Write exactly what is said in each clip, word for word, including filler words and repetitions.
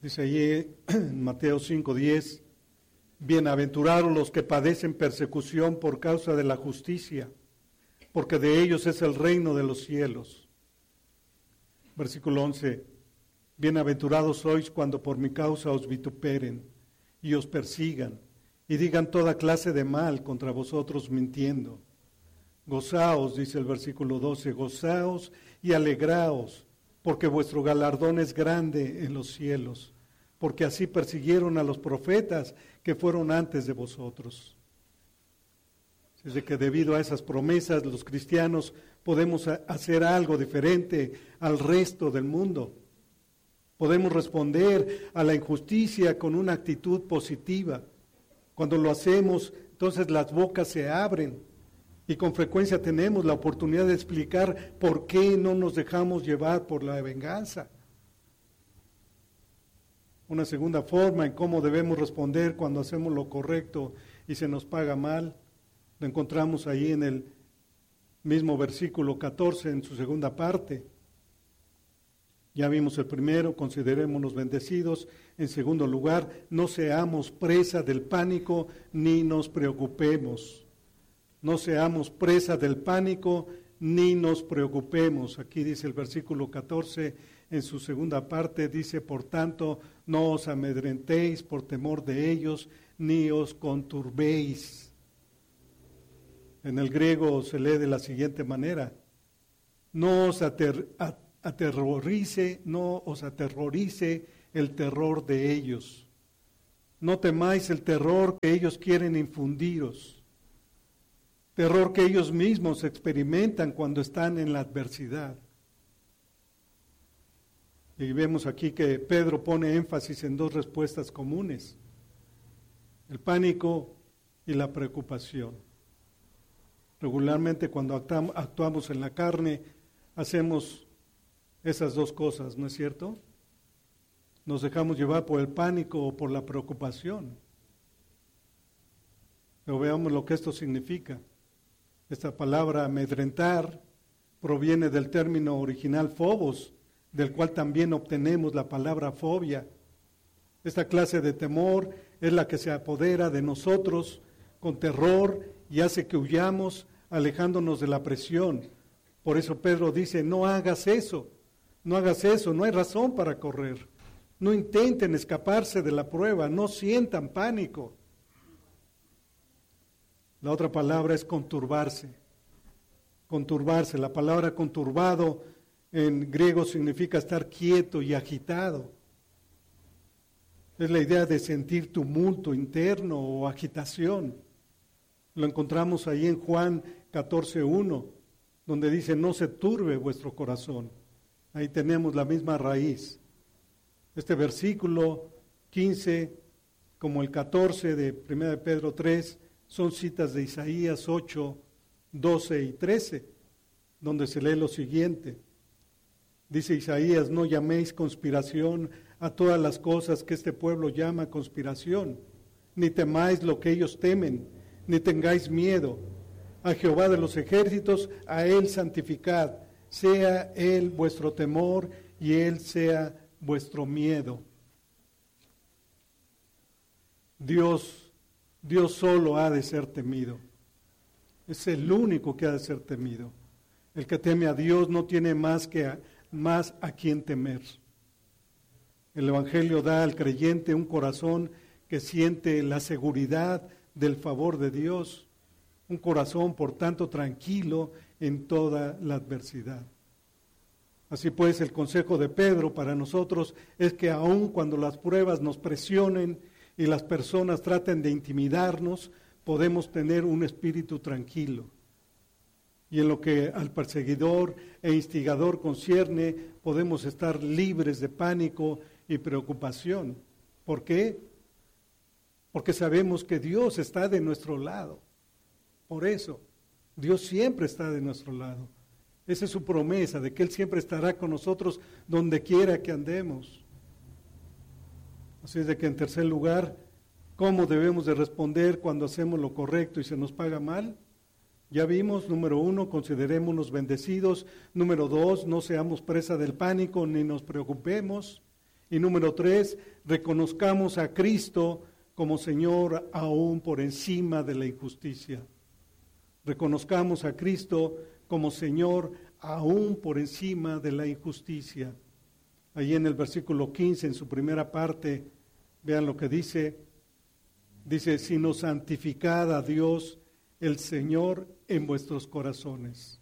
Dice allí en Mateo cinco diez, bienaventurados los que padecen persecución por causa de la justicia, porque de ellos es el reino de los cielos. Versículo once, bienaventurados sois cuando por mi causa os vituperen y os persigan y digan toda clase de mal contra vosotros mintiendo. Gozaos, dice el versículo doce, gozaos y alegraos, porque vuestro galardón es grande en los cielos, porque así persiguieron a los profetas que fueron antes de vosotros. Es de que debido a esas promesas los cristianos podemos hacer algo diferente al resto del mundo. Podemos responder a la injusticia con una actitud positiva. Cuando lo hacemos, entonces las bocas se abren y con frecuencia tenemos la oportunidad de explicar por qué no nos dejamos llevar por la venganza. Una segunda forma en cómo debemos responder cuando hacemos lo correcto y se nos paga mal, lo encontramos ahí en el mismo versículo catorce, en su segunda parte. Ya vimos el primero, considerémonos bendecidos. En segundo lugar, no seamos presa del pánico ni nos preocupemos. No seamos presa del pánico ni nos preocupemos. Aquí dice el versículo catorce, en su segunda parte dice, por tanto, no os amedrentéis por temor de ellos, ni os conturbéis. En el griego se lee de la siguiente manera, no os ater, aterrorice, no os aterrorice el terror de ellos. No temáis el terror que ellos quieren infundiros. Terror que ellos mismos experimentan cuando están en la adversidad. Y vemos aquí que Pedro pone énfasis en dos respuestas comunes: el pánico y la preocupación. Regularmente cuando actuamos en la carne, hacemos esas dos cosas, ¿no es cierto? Nos dejamos llevar por el pánico o por la preocupación. Pero veamos lo que esto significa. Esta palabra amedrentar proviene del término original phobos, del cual también obtenemos la palabra fobia. Esta clase de temor es la que se apodera de nosotros con terror y hace que huyamos alejándonos de la presión. Por eso Pedro dice, no hagas eso, no hagas eso, no hay razón para correr. No intenten escaparse de la prueba, no sientan pánico. La otra palabra es conturbarse. Conturbarse, la palabra conturbado en griego significa estar quieto y agitado. Es la idea de sentir tumulto interno o agitación. Lo encontramos ahí en Juan catorce uno, donde dice, no se turbe vuestro corazón. Ahí tenemos la misma raíz. Este versículo quince, como el catorce de primera de Pedro tres, son citas de Isaías ocho, doce y trece, donde se lee lo siguiente. Dice Isaías, no llaméis conspiración a todas las cosas que este pueblo llama conspiración, ni temáis lo que ellos temen, ni tengáis miedo. A Jehová de los ejércitos, a Él santificad, sea Él vuestro temor y Él sea vuestro miedo. Dios, Dios solo ha de ser temido. Es el único que ha de ser temido. El que teme a Dios no tiene más que a, más a quien temer. El Evangelio da al creyente un corazón que siente la seguridad del favor de Dios, un corazón por tanto tranquilo en toda la adversidad. Así pues, el consejo de Pedro para nosotros es que aun cuando las pruebas nos presionen y las personas traten de intimidarnos, podemos tener un espíritu tranquilo. Y en lo que al perseguidor e instigador concierne, podemos estar libres de pánico y preocupación. ¿Por qué? Porque sabemos que Dios está de nuestro lado. Por eso, Dios siempre está de nuestro lado. Esa es su promesa, de que Él siempre estará con nosotros donde quiera que andemos. Así es de que en tercer lugar, ¿cómo debemos de responder cuando hacemos lo correcto y se nos paga mal? Ya vimos, número uno, considerémonos bendecidos. Número dos, no seamos presa del pánico ni nos preocupemos. Y número tres, reconozcamos a Cristo como Señor aún por encima de la injusticia. Reconozcamos a Cristo como Señor aún por encima de la injusticia. Ahí en el versículo quince, en su primera parte, vean lo que dice. Dice, sino santificad a Dios el Señor en vuestros corazones.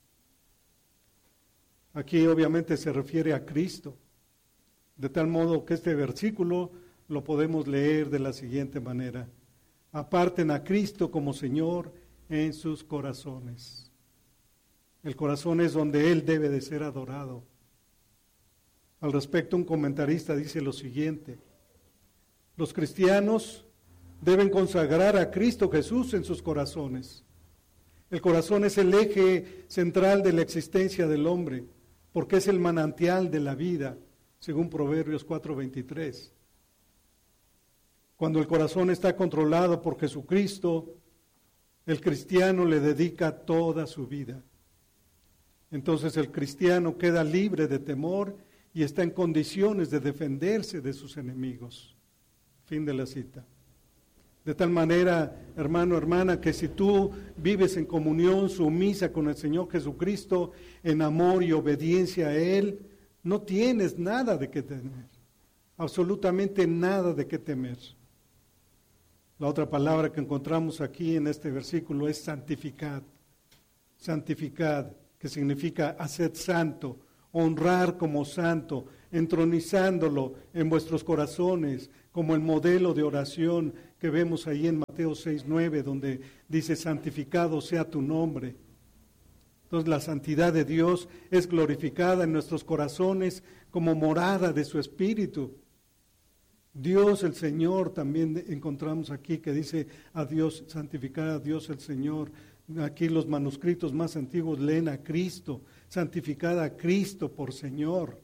Aquí obviamente se refiere a Cristo, de tal modo que este versículo lo podemos leer de la siguiente manera. Aparten a Cristo como Señor en sus corazones. El corazón es donde Él debe de ser adorado. Al respecto, un comentarista dice lo siguiente: los cristianos deben consagrar a Cristo Jesús en sus corazones. El corazón es el eje central de la existencia del hombre, porque es el manantial de la vida, según Proverbios cuatro veintitrés. Cuando el corazón está controlado por Jesucristo, el cristiano le dedica toda su vida. Entonces el cristiano queda libre de temor y está en condiciones de defenderse de sus enemigos. Fin de la cita. De tal manera, hermano, hermana, que si tú vives en comunión sumisa con el Señor Jesucristo, en amor y obediencia a Él, no tienes nada de qué temer, absolutamente nada de qué temer. La otra palabra que encontramos aquí en este versículo es santificad. Santificad, que significa hacer santo, honrar como santo, entronizándolo en vuestros corazones, como el modelo de oración que vemos ahí en Mateo seis nueve, donde dice, santificado sea tu nombre. Entonces la santidad de Dios es glorificada en nuestros corazones como morada de su Espíritu. Dios el Señor también encontramos aquí que dice a Dios, santificar a Dios el Señor. Aquí los manuscritos más antiguos leen a Cristo, santificad a Cristo por Señor.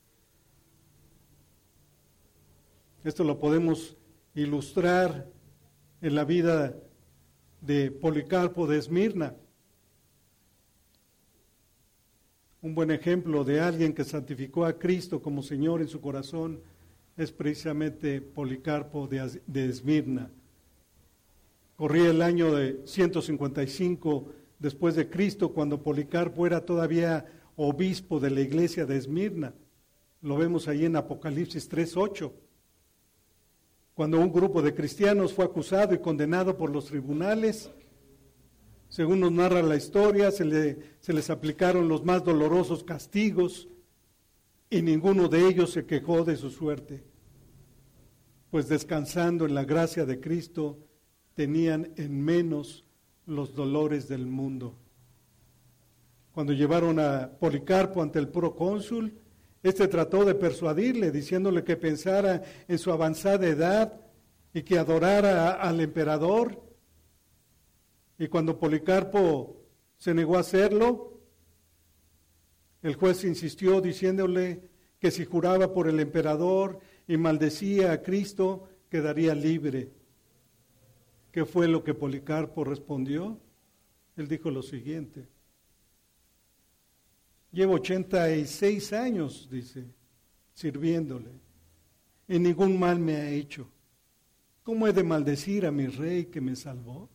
Esto lo podemos ilustrar en la vida de Policarpo de Esmirna. Un buen ejemplo de alguien que santificó a Cristo como Señor en su corazón es precisamente Policarpo de, de Esmirna. Corría el año de ciento cincuenta y cinco después de Cristo, cuando Policarpo era todavía obispo de la iglesia de Esmirna. Lo vemos ahí en Apocalipsis tres ocho. Cuando un grupo de cristianos fue acusado y condenado por los tribunales, según nos narra la historia, se, le, se les aplicaron los más dolorosos castigos y ninguno de ellos se quejó de su suerte, pues descansando en la gracia de Cristo, tenían en menos los dolores del mundo. Cuando llevaron a Policarpo ante el procónsul, este trató de persuadirle, diciéndole que pensara en su avanzada edad y que adorara a, al emperador. Y cuando Policarpo se negó a hacerlo, el juez insistió diciéndole que si juraba por el emperador y maldecía a Cristo, quedaría libre. ¿Qué fue lo que Policarpo respondió? Él dijo lo siguiente: llevo ochenta y seis años, dice, sirviéndole, y ningún mal me ha hecho. ¿Cómo he de maldecir a mi rey que me salvó?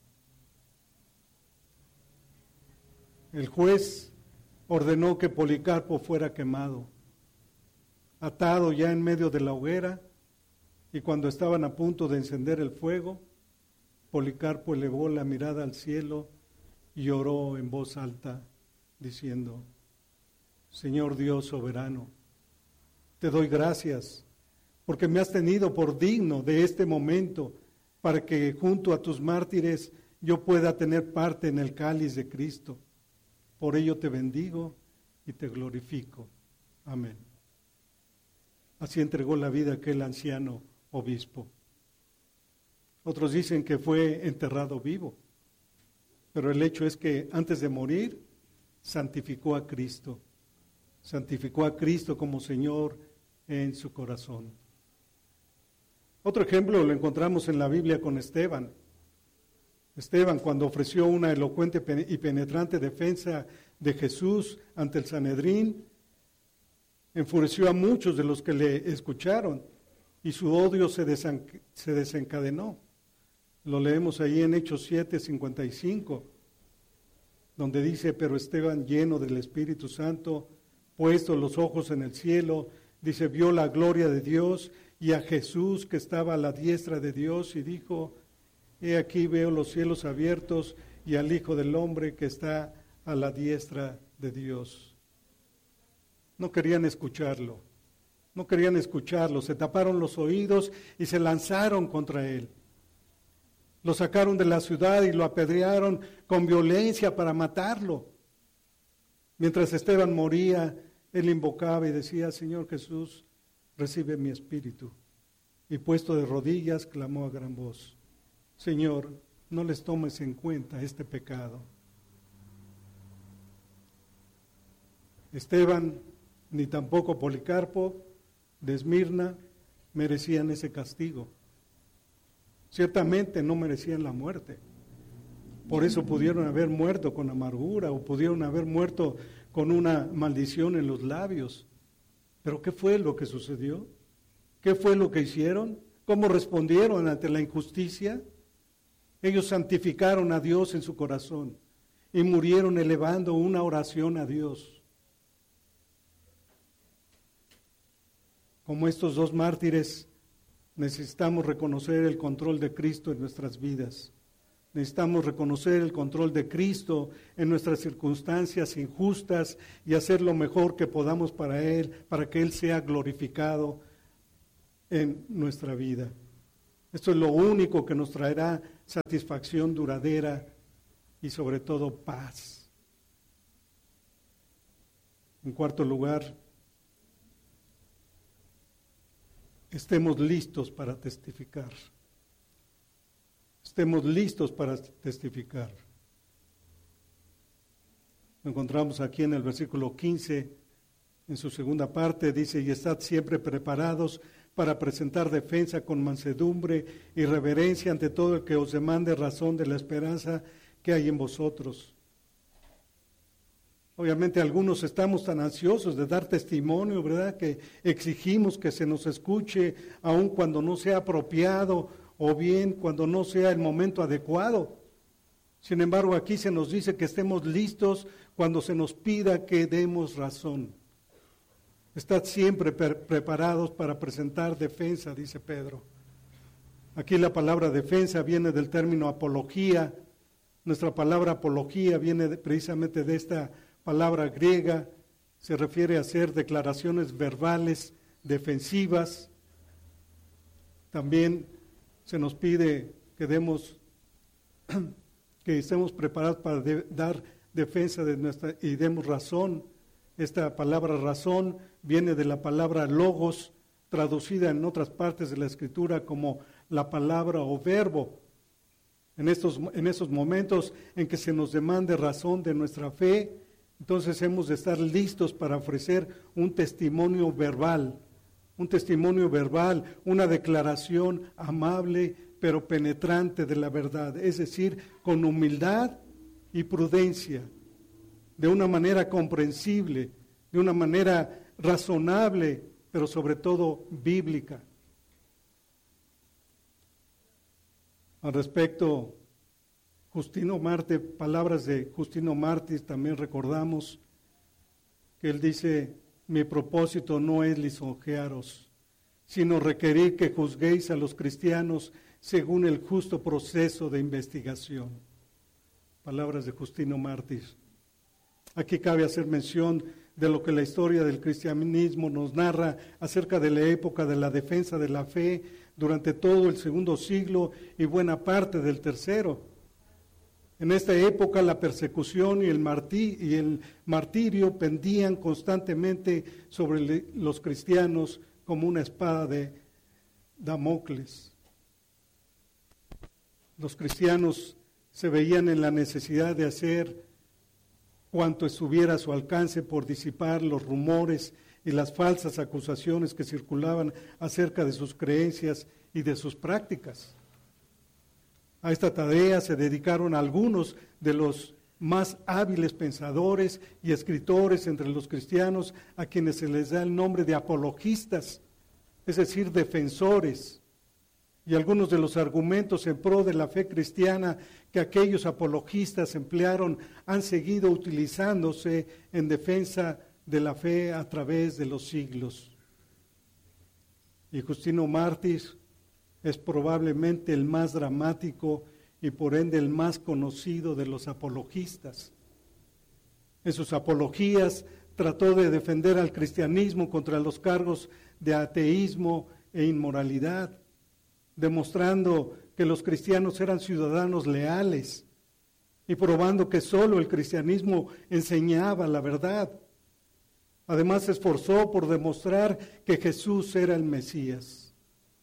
El juez ordenó que Policarpo fuera quemado, atado ya en medio de la hoguera, y cuando estaban a punto de encender el fuego, Policarpo elevó la mirada al cielo y oró en voz alta, diciendo: Señor Dios soberano, te doy gracias porque me has tenido por digno de este momento para que junto a tus mártires yo pueda tener parte en el cáliz de Cristo. Por ello te bendigo y te glorifico. Amén. Así entregó la vida aquel anciano obispo. Otros dicen que fue enterrado vivo, pero el hecho es que antes de morir santificó a Cristo. Santificó a Cristo como Señor en su corazón. Otro ejemplo lo encontramos en la Biblia con Esteban. Esteban, cuando ofreció una elocuente y penetrante defensa de Jesús ante el Sanedrín, enfureció a muchos de los que le escucharon y su odio se, desen, se desencadenó. Lo leemos ahí en Hechos siete, cincuenta y cinco, donde dice, pero Esteban, lleno del Espíritu Santo, puesto los ojos en el cielo, dice, vio la gloria de Dios y a Jesús que estaba a la diestra de Dios y dijo, he aquí veo los cielos abiertos y al Hijo del Hombre que está a la diestra de Dios. No querían escucharlo, no querían escucharlo, se taparon los oídos y se lanzaron contra él. Lo sacaron de la ciudad y lo apedrearon con violencia para matarlo. Mientras Esteban moría, él invocaba y decía, Señor Jesús, recibe mi espíritu. Y puesto de rodillas, clamó a gran voz, Señor, no les tomes en cuenta este pecado. Esteban, ni tampoco Policarpo de Esmirna merecían ese castigo. Ciertamente no merecían la muerte. Por eso pudieron haber muerto con amargura o pudieron haber muerto con una maldición en los labios. Pero ¿qué fue lo que sucedió? ¿Qué fue lo que hicieron? ¿Cómo respondieron ante la injusticia? Ellos santificaron a Dios en su corazón y murieron elevando una oración a Dios. Como estos dos mártires, necesitamos reconocer el control de Cristo en nuestras vidas. Necesitamos reconocer el control de Cristo en nuestras circunstancias injustas y hacer lo mejor que podamos para Él, para que Él sea glorificado en nuestra vida. Esto es lo único que nos traerá satisfacción duradera y sobre todo paz. En cuarto lugar, estemos listos para testificar. Estemos listos para testificar. Lo encontramos aquí en el versículo quince, en su segunda parte, dice, y estad siempre preparados para presentar defensa con mansedumbre y reverencia ante todo el que os demande razón de la esperanza que hay en vosotros. Obviamente algunos estamos tan ansiosos de dar testimonio, ¿verdad?, que exigimos que se nos escuche, aun cuando no sea apropiado o bien cuando no sea el momento adecuado. Sin embargo, aquí se nos dice que estemos listos cuando se nos pida que demos razón. Estad siempre pre- preparados para presentar defensa, dice Pedro. Aquí la palabra defensa viene del término apología. Nuestra palabra apología viene de, precisamente de esta palabra griega. Se refiere a hacer declaraciones verbales defensivas. También se nos pide que demos, que estemos preparados para de, dar defensa de nuestra y demos razón. Esta palabra razón viene de la palabra logos, traducida en otras partes de la Escritura como la palabra o verbo. En estos, en esos momentos en que se nos demande razón de nuestra fe, entonces hemos de estar listos para ofrecer un testimonio verbal, un testimonio verbal, una declaración amable pero penetrante de la verdad, es decir, con humildad y prudencia, de una manera comprensible, de una manera razonable, pero sobre todo bíblica. Al respecto, Justino Marte, palabras de Justino Mártir, también recordamos que él dice, mi propósito no es lisonjearos, sino requerir que juzguéis a los cristianos según el justo proceso de investigación. Palabras de Justino Mártir. Aquí cabe hacer mención de lo que la historia del cristianismo nos narra acerca de la época de la defensa de la fe durante todo el segundo siglo y buena parte del tercero. En esta época la persecución y el, martir, y el martirio pendían constantemente sobre le, los cristianos como una espada de Damocles. Los cristianos se veían en la necesidad de hacer cuanto estuviera a su alcance por disipar los rumores y las falsas acusaciones que circulaban acerca de sus creencias y de sus prácticas. A esta tarea se dedicaron algunos de los más hábiles pensadores y escritores entre los cristianos, a quienes se les da el nombre de apologistas, es decir, defensores. Y algunos de los argumentos en pro de la fe cristiana que aquellos apologistas emplearon han seguido utilizándose en defensa de la fe a través de los siglos. Y Justino Mártir es probablemente el más dramático y por ende el más conocido de los apologistas. En sus apologías trató de defender al cristianismo contra los cargos de ateísmo e inmoralidad, demostrando que los cristianos eran ciudadanos leales y probando que solo el cristianismo enseñaba la verdad. Además se esforzó por demostrar que Jesús era el Mesías.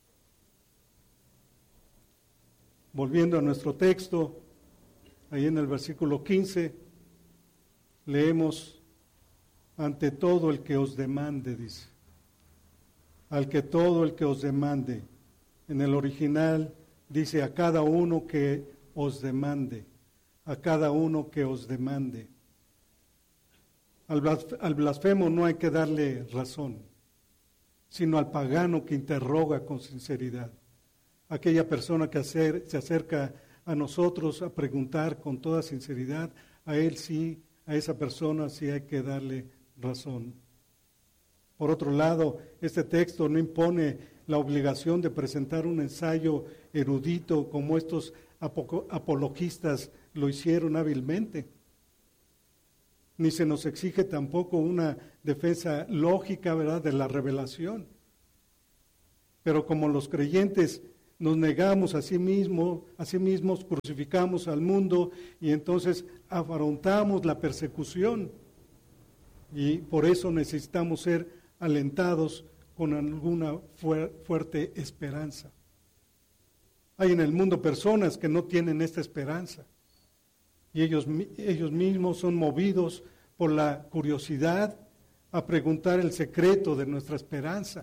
Volviendo a nuestro texto, ahí en el versículo quince, leemos: ante todo el que os demande, dice, al que todo el que os demande. En el original dice: a cada uno que os demande, a cada uno que os demande. Al blasfemo no hay que darle razón, sino al pagano que interroga con sinceridad. Aquella persona que hacer, se acerca a nosotros a preguntar con toda sinceridad, a él sí, a esa persona sí hay que darle razón. Por otro lado, este texto no impone la obligación de presentar un ensayo erudito como estos apologistas lo hicieron hábilmente. Ni se nos exige tampoco una defensa lógica, ¿verdad?, de la revelación. Pero como los creyentes nos negamos a sí mismos, a sí mismos crucificamos al mundo y entonces afrontamos la persecución. Y por eso necesitamos ser alentados con alguna fuer- fuerte esperanza. Hay en el mundo personas que no tienen esta esperanza y ellos, ellos mismos son movidos por la curiosidad a preguntar el secreto de nuestra esperanza.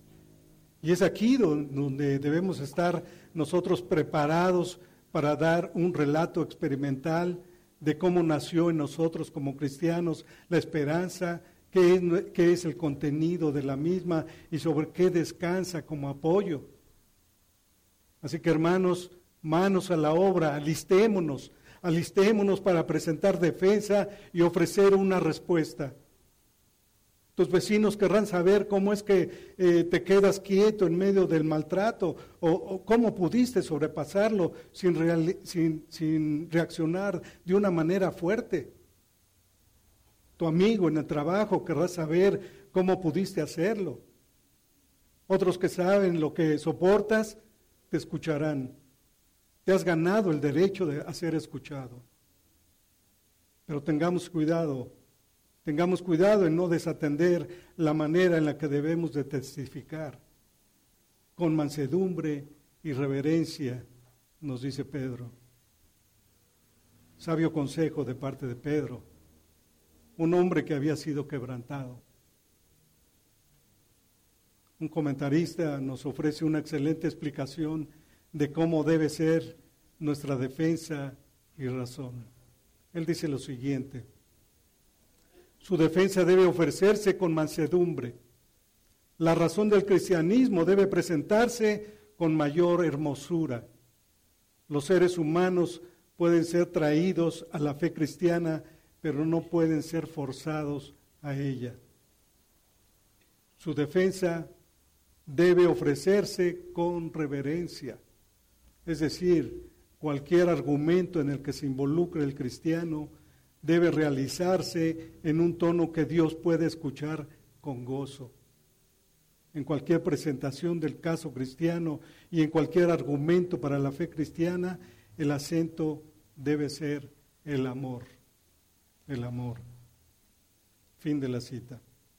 Y es aquí donde debemos estar nosotros preparados para dar un relato experimental de cómo nació en nosotros como cristianos la esperanza, qué es, qué es el contenido de la misma y sobre qué descansa como apoyo. Así que, hermanos, manos a la obra, alistémonos, alistémonos para presentar defensa y ofrecer una respuesta. Tus vecinos querrán saber cómo es que eh, te quedas quieto en medio del maltrato o, o cómo pudiste sobrepasarlo sin, real, sin, sin reaccionar de una manera fuerte. Tu amigo en el trabajo querrá saber cómo pudiste hacerlo. Otros que saben lo que soportas te escucharán. Te has ganado el derecho de ser escuchado. Pero tengamos cuidado, tengamos cuidado en no desatender la manera en la que debemos de testificar. Con mansedumbre y reverencia, nos dice Pedro. Sabio consejo de parte de Pedro, un hombre que había sido quebrantado. Un comentarista nos ofrece una excelente explicación de cómo debe ser nuestra defensa y razón. Él dice lo siguiente: su defensa debe ofrecerse con mansedumbre. La razón del cristianismo debe presentarse con mayor hermosura. Los seres humanos pueden ser traídos a la fe cristiana, pero no pueden ser forzados a ella. Su defensa debe ofrecerse con reverencia. Es decir, cualquier argumento en el que se involucre el cristiano debe realizarse en un tono que Dios puede escuchar con gozo. En cualquier presentación del caso cristiano y en cualquier argumento para la fe cristiana, el acento debe ser el amor. El amor. Fin de la cita.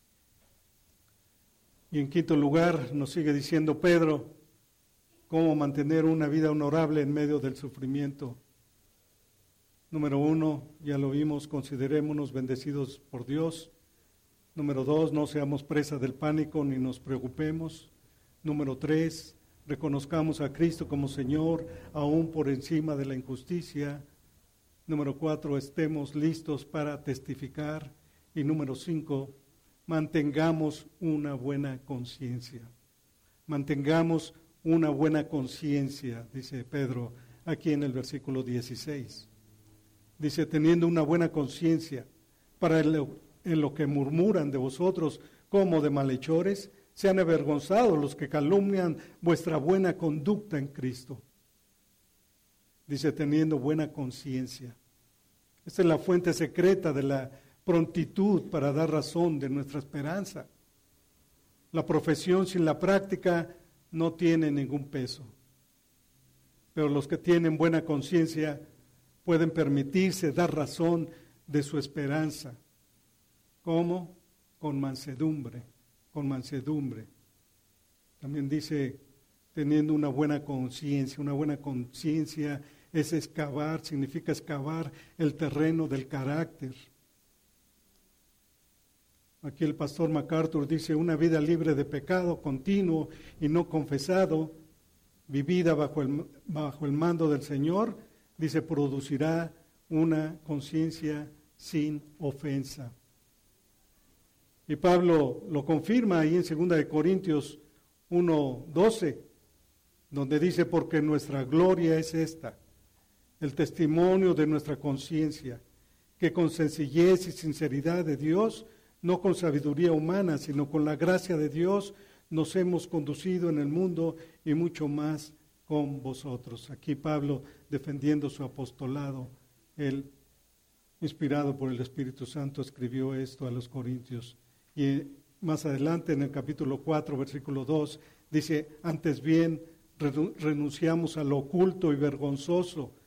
Y en quinto lugar, nos sigue diciendo Pedro, cómo mantener una vida honorable en medio del sufrimiento. Número uno, ya lo vimos, considerémonos bendecidos por Dios. Número dos, no seamos presa del pánico ni nos preocupemos. Número tres, reconozcamos a Cristo como Señor, aún por encima de la injusticia. Número cuatro, estemos listos para testificar. Y número cinco, mantengamos una buena conciencia. Mantengamos una buena conciencia, dice Pedro aquí en el versículo dieciséis. Dice, teniendo una buena conciencia, para el, en lo que murmuran de vosotros como de malhechores, sean avergonzados los que calumnian vuestra buena conducta en Cristo. Dice, teniendo buena conciencia. Esta es la fuente secreta de la prontitud para dar razón de nuestra esperanza. La profesión sin la práctica no tiene ningún peso. Pero los que tienen buena conciencia pueden permitirse dar razón de su esperanza. ¿Cómo? Con mansedumbre, con mansedumbre. También dice, teniendo una buena conciencia. Una buena conciencia es excavar, significa excavar el terreno del carácter. Aquí el pastor MacArthur dice, una vida libre de pecado continuo y no confesado, vivida bajo el, bajo el mando del Señor, dice, producirá una conciencia sin ofensa. Y Pablo lo confirma ahí en segunda de Corintios uno doce, donde dice, porque nuestra gloria es esta, el testimonio de nuestra conciencia, que con sencillez y sinceridad de Dios, no con sabiduría humana, sino con la gracia de Dios, nos hemos conducido en el mundo y mucho más con vosotros. Aquí Pablo defendiendo su apostolado, él, inspirado por el Espíritu Santo, escribió esto a los Corintios. Y más adelante en el capítulo cuatro, versículo dos, dice, antes bien renunciamos a lo oculto y vergonzoso,